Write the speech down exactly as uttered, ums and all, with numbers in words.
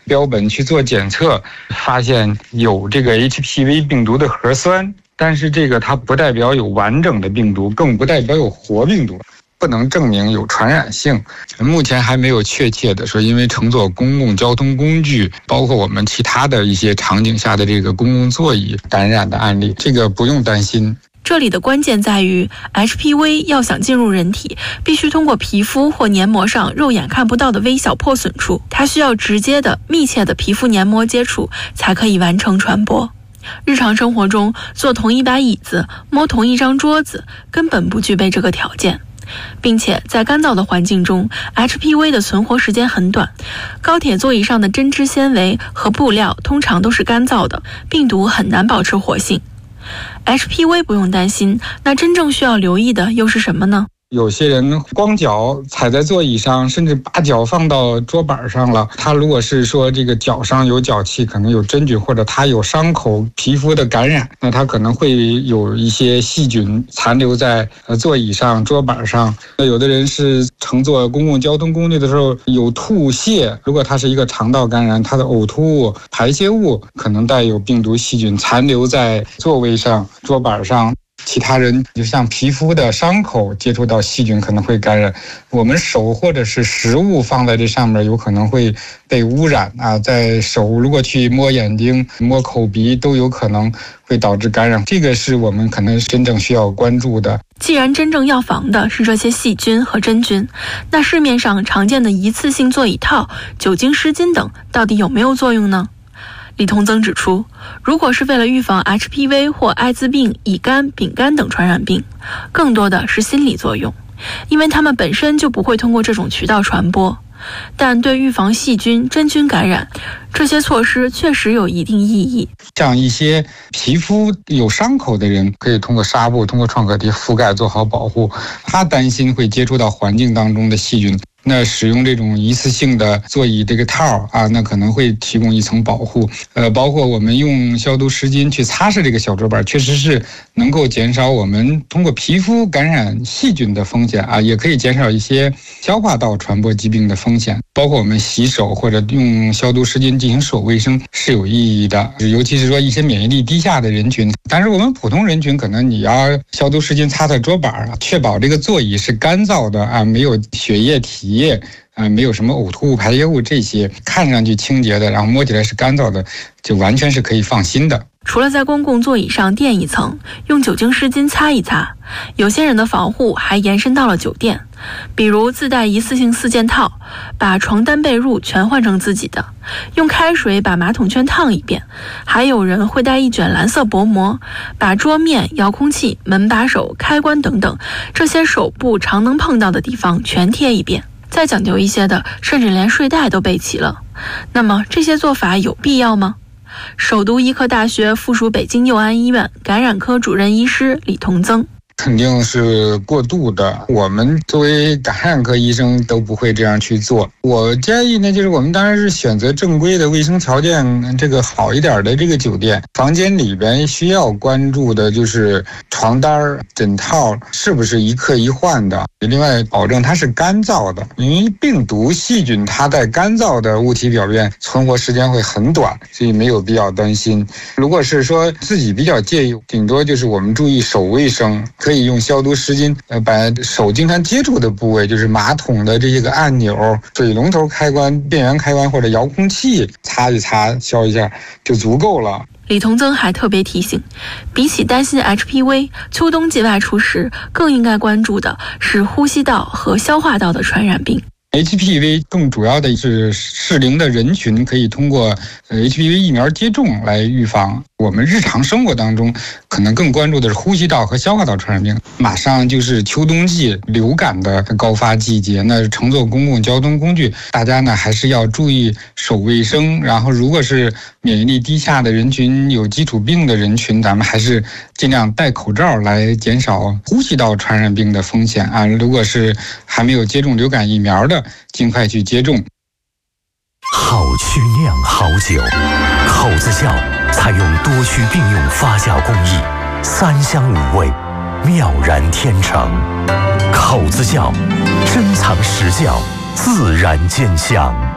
标本去做检测，发现有这个 H P V 病毒的核酸，但是这个它不代表有完整的病毒，更不代表有活病毒，不能证明有传染性。目前还没有确切的说，因为乘坐公共交通工具，包括我们其他的一些场景下的这个公共座椅感染的案例，这个不用担心。 这里的关键在于 H P V 要想进入人体，必须通过皮肤或黏膜上肉眼看不到的微小破损处，它需要直接的密切的皮肤黏膜接触才可以完成传播。日常生活中坐同一把椅子，摸同一张桌子，根本不具备这个条件，并且在干燥的环境中 H P V 的存活时间很短。高铁座椅上的针织纤维和布料通常都是干燥的，病毒很难保持活性。H P V 不用担心，那真正需要留意的又是什么呢？ 有些人光脚踩在座椅上，甚至把脚放到桌板上了，他如果是说这个脚上有脚气，可能有真菌，或者他有伤口皮肤的感染，那他可能会有一些细菌残留在呃座椅上桌板上。那有的人是乘坐公共交通工具的时候有吐泻，如果他是一个肠道感染，他的呕吐物排泄物可能带有病毒细菌残留在座位上桌板上。其他人就像皮肤的伤口接触到细菌可能会感染，我们手或者是食物放在这上面有可能会被污染啊，在手如果去摸眼睛摸口鼻都有可能会导致感染，这个是我们可能真正需要关注的。 既然真正要防的是这些细菌和真菌，那市面上常见的一次性座椅套、酒精湿巾等到底有没有作用呢？李同增指出，如果是为了预防 H P V 或艾滋病、乙肝、丙肝等传染病，更多的是心理作用，因为它们本身就不会通过这种渠道传播。但对预防细菌、真菌感染，这些措施确实有一定意义。 像一些皮肤有伤口的人，可以通过纱布、通过创可贴覆盖做好保护。他担心会接触到环境当中的细菌，那使用这种一次性的座椅这个套啊，那可能会提供一层保护。呃，包括我们用消毒湿巾去擦拭这个小桌板，确实是能够减少我们通过皮肤感染细菌的风险啊，也可以减少一些消化道传播疾病的风险。包括我们洗手或者用消毒湿巾进行手卫生是有意义的，尤其是说一些免疫力低下的人群。但是我们普通人群，可能你要消毒湿巾擦擦桌板，确保这个座椅是干燥的啊，没有血液体液啊，没有什么呕吐物排泄物，这些看上去清洁的，然后摸起来是干燥的，就完全是可以放心的。 除了在公共座椅上垫一层，用酒精湿巾擦一擦，有些人的防护还延伸到了酒店，比如自带一次性四件套，把床单被褥全换成自己的，用开水把马桶圈烫一遍，还有人会带一卷蓝色薄膜，把桌面、遥控器、门把手、开关等等这些手部常能碰到的地方全贴一遍。再讲究一些的，甚至连睡袋都备齐了。那么这些做法有必要吗？首都医科大学附属北京佑安医院感染科主任医师李同增。 肯定是过度的，我们作为感染科医生都不会这样去做。我建议呢，就是我们当然是选择正规的卫生条件这个好一点的这个酒店，房间里边需要关注的就是床单、枕套是不是一客一换的，另外保证它是干燥的，因为病毒细菌它在干燥的物体表面存活时间会很短，所以没有必要担心。如果是说自己比较介意，顶多就是我们注意手卫生，可以用消毒湿巾呃把手经常接触的部位，就是马桶的这些个按钮、水龙头开关、电源开关或者遥控器擦一擦消一下就足够了。 李同增还特别提醒，比起担心 H P V， 秋冬季外出时更应该关注的是呼吸道和消化道的传染病。 H P V 更主要的是适龄的人群可以通过 H P V 疫苗接种来预防。我们日常生活当中可能更关注的是呼吸道和消化道传染病。马上就是秋冬季流感的高发季节，那乘坐公共交通工具，大家呢还是要注意手卫生。然后如果是免疫力低下的人群、有基础病的人群，咱们还是尽量戴口罩来减少呼吸道传染病的风险啊。如果是还没有接种流感疫苗的，尽快去接种。 好曲酿好酒，口子窖采用多区并用发酵工艺，三香五味，妙然天成。口子窖珍藏实窖，自然见香。